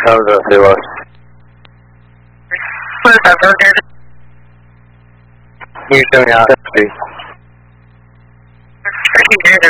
Alexandra Rivas. You tell me how to be.